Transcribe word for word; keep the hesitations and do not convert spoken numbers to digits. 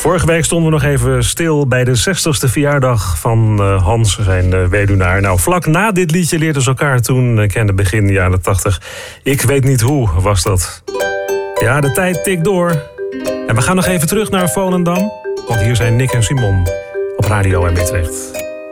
Vorige week stonden we nog even stil bij de zestigste verjaardag van uh, Hans, zijn uh, weduwnaar. Nou, vlak na dit liedje leerden ze elkaar toen uh, kennen, begin jaren tachtig. Ik weet niet hoe was dat. Ja, de tijd tikt door. En we gaan nog even terug naar Volendam. Want hier zijn Nick en Simon op Radio M Utrecht.